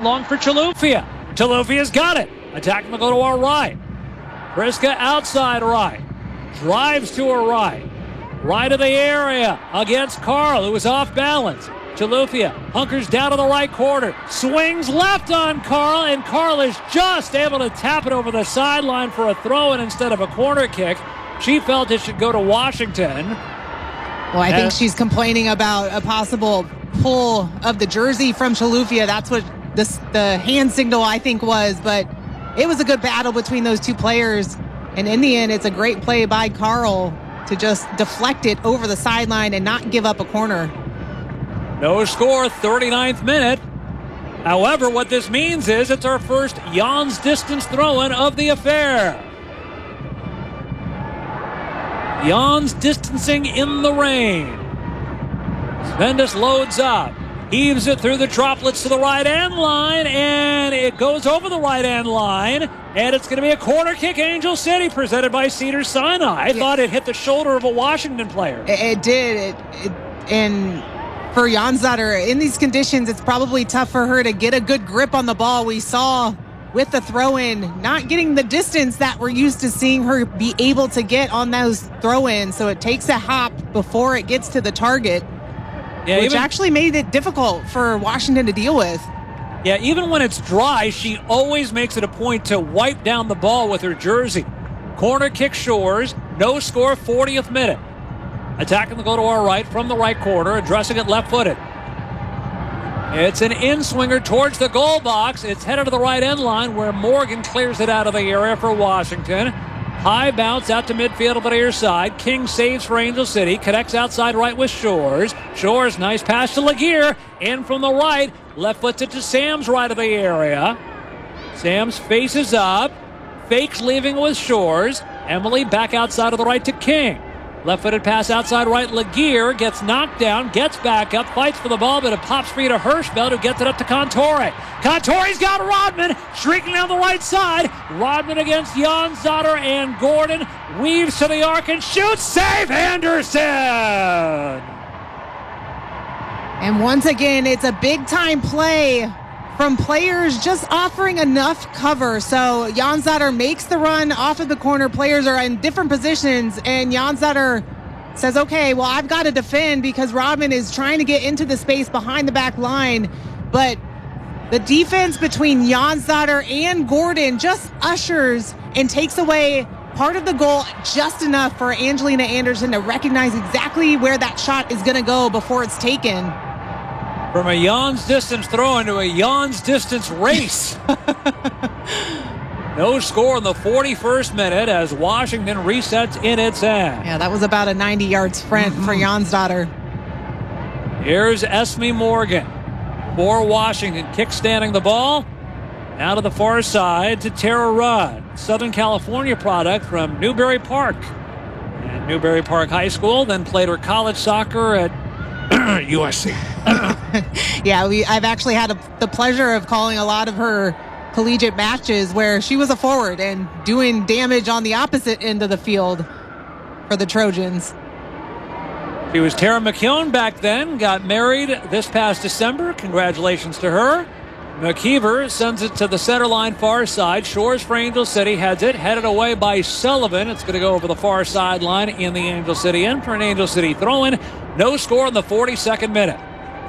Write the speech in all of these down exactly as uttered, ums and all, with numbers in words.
long for Chilufya. Chilufia's got it. Attacking will go to our right. Priska outside right. Drives to her right. Right of the area against Carl, who is off balance. Chilufya hunkers down to the right corner. Swings left on Carl, and Carl is just able to tap it over the sideline for a throw-in instead of a corner kick. She felt it should go to Washington. Well, I think she's complaining about a possible pull of the jersey from Chilufya. That's what this, the hand signal, I think, was. But it was a good battle between those two players. And in the end, it's a great play by Carl to just deflect it over the sideline and not give up a corner. No score, thirty-ninth minute. However, what this means is it's our first Jans distance throw-in of the affair. Jans distancing in the rain. Svendis loads up. Heaves it through the droplets to the right-hand line, and it goes over the right-hand line, and it's going to be a corner kick, Angel City, presented by Cedars-Sinai. I yeah. thought it hit the shoulder of a Washington player. It, it did. It, it, and for Jonsdottir, in these conditions, it's probably tough for her to get a good grip on the ball. We saw with the throw-in, not getting the distance that we're used to seeing her be able to get on those throw-ins, so it takes a hop before it gets to the target. Yeah, which even, actually made it difficult for Washington to deal with. Yeah, even when it's dry, she always makes it a point to wipe down the ball with her jersey. Corner kick Shores, no score, fortieth minute. Attacking the goal to our right from the right corner, addressing it left-footed. It's an in-swinger towards the goal box. It's headed to the right end line where Morgan clears it out of the area for Washington. High bounce out to midfield to the near side. King saves for Angel City. Connects outside right with Shores. Shores, nice pass to Laguerre. In from the right. Left foots it to Sams right of the area. Sams faces up. Fakes leaving with Shores. Emily back outside of the right to King. Left-footed pass outside right. Laguerre gets knocked down, gets back up, fights for the ball, but it pops free to Hirschfeld, who gets it up to Contore. Contore's got Rodman, shrieking down the right side. Rodman against Jonsdottir, and Gordon weaves to the arc and shoots. Save Anderson! And once again, it's a big-time play from players just offering enough cover. So Jonsdottir makes the run off of the corner. Players are in different positions, and Jonsdottir says, okay, well, I've got to defend because Rodman is trying to get into the space behind the back line. But the defense between Jonsdottir and Gordon just ushers and takes away part of the goal just enough for Angelina Anderson to recognize exactly where that shot is going to go before it's taken. From a Jans distance throw into a Jans distance race. No score in the forty-first minute as Washington resets in its end. Yeah, that was about a ninety-yard sprint mm-hmm. for Jonsdottir. Here's Esme Morgan for Washington, kickstanding the ball. Now to the far side to Tara Rudd, Southern California product from Newbury Park. And Newbury Park High School, then played her college soccer at U S C. Yeah, we, I've actually had a, the pleasure of calling a lot of her collegiate matches where she was a forward and doing damage on the opposite end of the field for the Trojans. She was Tara McKeown back then, got married this past December. Congratulations to her. McKeever sends it to the center line far side. Shores for Angel City, heads it, headed away by Sullivan. It's going to go over the far sideline in the Angel City end for an Angel City throw-in. No score in the forty-second minute.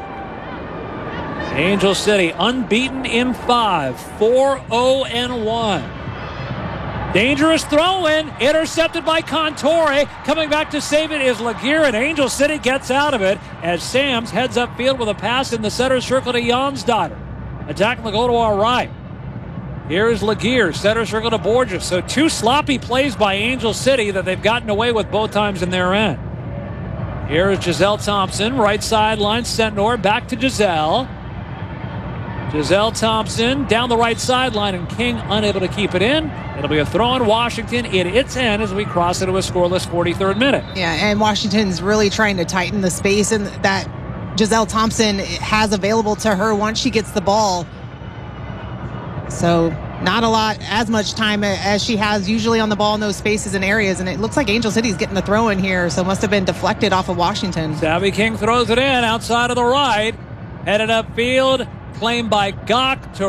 Angel City unbeaten in five, four oh one. Dangerous throw-in, intercepted by Contore. Coming back to save it is Laguerre, and Angel City gets out of it as Sams heads upfield with a pass in the center circle to Jonsdottir. Attacking the goal to our right. Here's Laguerre, center circle to Borges. So two sloppy plays by Angel City that they've gotten away with both times in their end. Here's Giselle Thompson, right sideline, Sentnor, back to Giselle. Giselle Thompson down the right sideline, and King unable to keep it in. It'll be a throw in Washington at its end as we cross into a scoreless forty-third minute. Yeah, and Washington's really trying to tighten the space and that Giselle Thompson has available to her once she gets the ball. So not a lot, as much time as she has usually on the ball in those spaces and areas. And it looks like Angel City's getting the throw in here, so must have been deflected off of Washington. Savvy King throws it in outside of the right. Headed upfield, claimed by Gok to